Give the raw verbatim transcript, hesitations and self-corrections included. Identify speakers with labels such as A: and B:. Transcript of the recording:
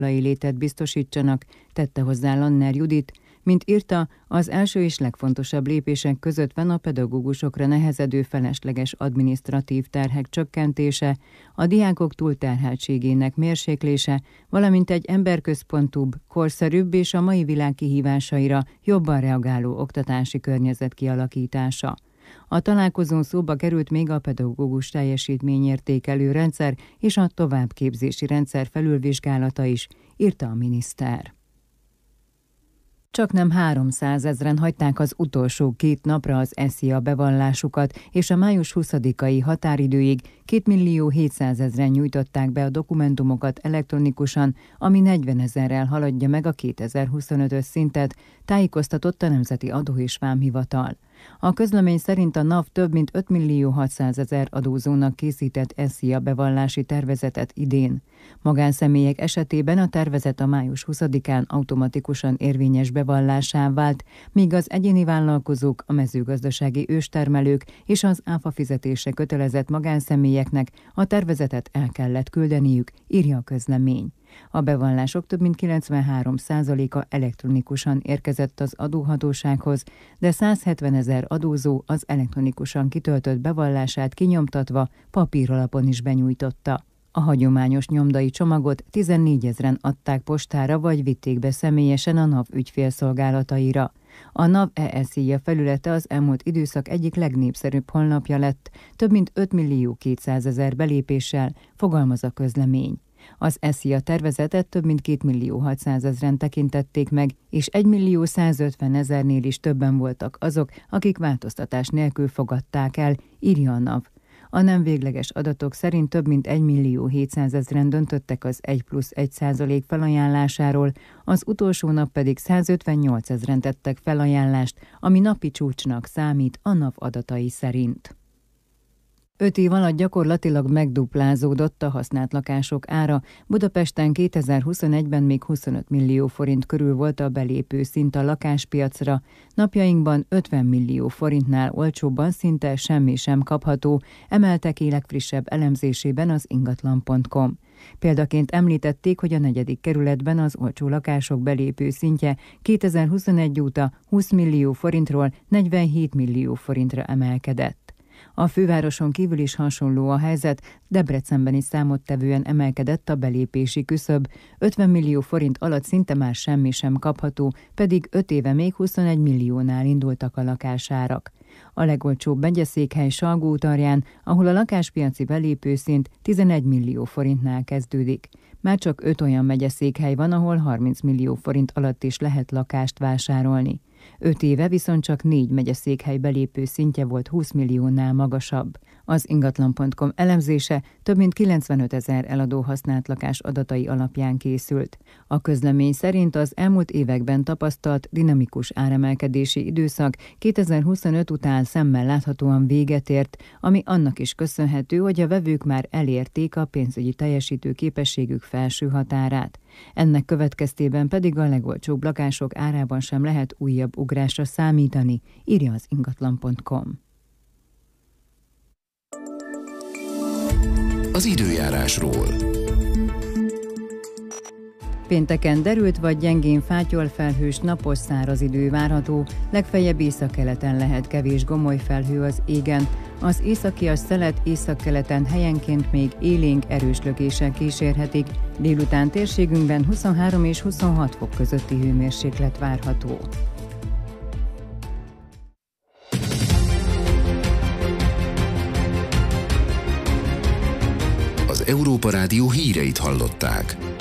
A: létet biztosítsanak, tette hozzá Lanner Judit. Mint írta, az első és legfontosabb lépések között van a pedagógusokra nehezedő felesleges adminisztratív terhek csökkentése, a diákok túlterheltségének mérséklése, valamint egy emberközpontúbb, korszerűbb és a mai világ kihívásaira jobban reagáló oktatási környezet kialakítása. A találkozón szóba került még a pedagógus teljesítményértékelő rendszer és a továbbképzési rendszer felülvizsgálata is, írta a miniszter. Csaknem háromszázezren hagyták az utolsó két napra az e es i á bevallásukat, és a május huszadikai határidőig kétmillió hétszázezren nyújtották be a dokumentumokat elektronikusan, ami negyvenezerrel haladja meg a kétezer-huszonötös szintet, tájékoztatott a Nemzeti Adó és Vámhivatal. A közlemény szerint a NAV több mint ötmillió hatszázezer adózónak készített e es i á bevallási tervezetet idén. Magánszemélyek esetében a tervezet a május huszadikán automatikusan érvényes bevallásá vált, míg az egyéni vállalkozók, a mezőgazdasági őstermelők és az áfa fizetése kötelezett magánszemélyeknek a tervezetet el kellett küldeniük, írja a közlemény. A bevallások több mint kilencvenhárom százaléka elektronikusan érkezett az adóhatósághoz, de százhetvenezer adózó az elektronikusan kitöltött bevallását kinyomtatva papíralapon is benyújtotta. A hagyományos nyomdai csomagot tizennégyezren adták postára vagy vitték be személyesen a NAV ügyfélszolgálataira. A NAV e es i á felülete az elmúlt időszak egyik legnépszerűbb honlapja lett, több mint ötmillió kétszázezer belépéssel, fogalmaz a közlemény. Az e es i á tervezetet több mint kétmillió hatszázezren tekintették meg, és egymillió százötvenezernél is többen voltak azok, akik változtatás nélkül fogadták el, írja a NAV. A nem végleges adatok szerint több mint egymillió hétszázezren döntöttek az egy plusz egy százalék felajánlásáról, az utolsó nap pedig százötvennyolcezren tettek felajánlást, ami napi csúcsnak számít a NAV adatai szerint. Öt év alatt gyakorlatilag megduplázódott a használt lakások ára. Budapesten kétezer-huszonegyben még huszonöt millió forint körül volt a belépő szint a lakáspiacra, napjainkban ötven millió forintnál olcsóbban szinte semmi sem kapható, emelte ki legfrissebb elemzésében az ingatlan pont com. Példaként említették, hogy a negyedik kerületben az olcsó lakások belépő szintje kétezer-huszonegy óta húsz millió forintról negyvenhét millió forintra emelkedett. A fővároson kívül is hasonló a helyzet, Debrecenben is számottevően emelkedett a belépési küszöb, ötven millió forint alatt szinte már semmi sem kapható, pedig öt éve még huszonegy milliónál indultak a lakásárak. A legolcsóbb megyeszékhely Salgótarján, ahol a lakáspiaci belépőszint tizenegy millió forintnál kezdődik. Már csak öt olyan megyeszékhely van, ahol harminc millió forint alatt is lehet lakást vásárolni. Öt éve viszont csak négy megyeszékhely belépő szintje volt húsz milliónál magasabb. Az ingatlan pont com elemzése több mint kilencvenötezer eladó használt lakás adatai alapján készült. A közlemény szerint az elmúlt években tapasztalt dinamikus áremelkedési időszak kétezer-huszonöt után szemmel láthatóan véget ért, ami annak is köszönhető, hogy a vevők már elérték a pénzügyi teljesítő képességük felső határát. Ennek következtében pedig a legolcsóbb lakások árában sem lehet újabb ugrásra számítani, írja az ingatlan pont com.
B: Az időjárásról.
A: Pénteken derült vagy gyengén fátyol felhős napos száraz idő várható, legfeljebb északkeleten lehet kevés gomoly felhő az égen. Az északias szelet északkeleten helyenként még élénk erős lökések kísérhetik, délután térségünkben huszonhárom és huszonhat fok közötti hőmérséklet várható.
B: Az Európa Rádió híreit hallották.